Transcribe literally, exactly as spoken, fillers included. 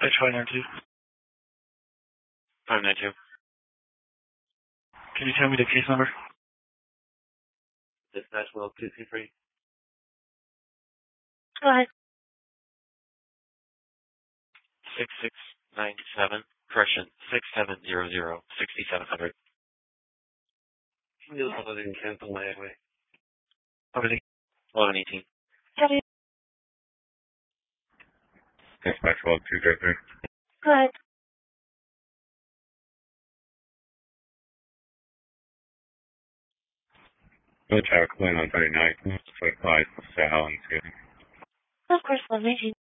H five nine two. five nine two. Can you tell me the case number? Dispatch will two two three. Go ahead. six six nine seven. Correction, six seven zero zero sixty seven hundred. Can you hold it in cancel my way? Everything. eleven eighteen. Copy. Dispatch will two three three. Go ahead. Go check, Quinn on thirty-nine. Five, Sal, and two. Of course, eleven eighteen.